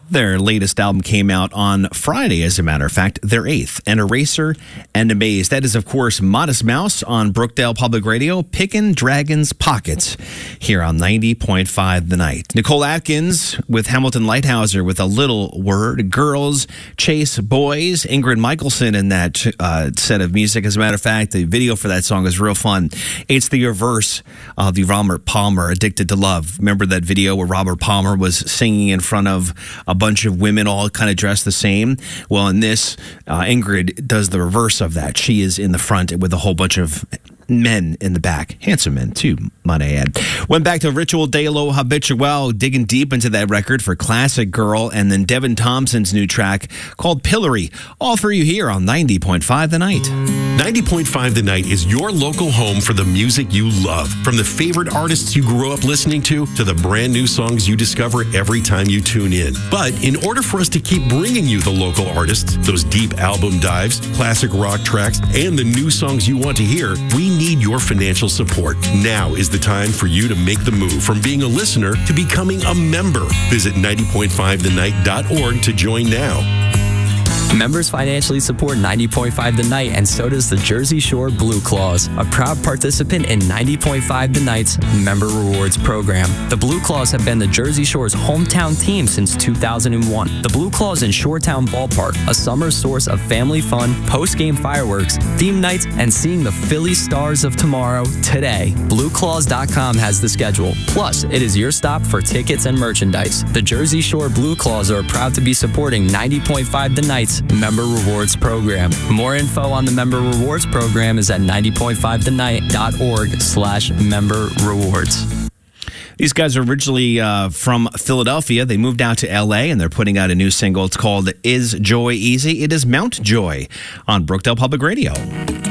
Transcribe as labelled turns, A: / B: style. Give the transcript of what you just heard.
A: Their latest album came out on Friday, as a matter of fact, their 8th, An Eraser and a Maze. That is, of course, Modest Mouse on Brookdale Public Radio, Pickin' Dragons Pockets, here on 90.5 The Night. Nicole Atkins with Hamilton Lighthouser with A Little Word. Girls Chase Boys. Ingrid Michaelson in that set of music. As a matter of fact, the video for that song is real fun. It's the reverse of the Robert Palmer Addicted to Love. Remember that video where Robert Palmer was singing in front of a bunch of women all kind of dressed the same? Well, in this, Ingrid does the reverse of that. She is in the front with a whole bunch of men in the back. Handsome men, too, might I add. Went back to Ritual de lo Habitual, digging deep into that record for Classic Girl, and then Devin Thompson's new track called Pillory. All for you here on 90.5 The Night.
B: 90.5 The Night is your local home for the music you love. From the favorite artists you grew up listening to the brand new songs you discover every time you tune in. But in order for us to keep bringing you the local artists, those deep album dives, classic rock tracks, and the new songs you want to hear, we need your financial support. Now is the time for you to make the move from being a listener to becoming a member. Visit 90.5thenight.org to join now.
C: Members financially support 90.5 The Night, and so does the Jersey Shore Blue Claws, a proud participant in 90.5 The Night's Member Rewards program. The Blue Claws have been the Jersey Shore's hometown team since 2001. The Blue Claws in Shoretown Ballpark, a summer source of family fun, post-game fireworks, theme nights, and seeing the Philly Stars of tomorrow today. BlueClaws.com has the schedule. Plus, it is your stop for tickets and merchandise. The Jersey Shore Blue Claws are proud to be supporting 90.5 The Night's Member Rewards program. More info on the Member Rewards program is at 90.5thenight.org/member rewards.
A: These guys are originally from Philadelphia. They moved out to L.A., and they're putting out a new single. It's called Is Joy Easy? It is Mount Joy on Brookdale Public Radio.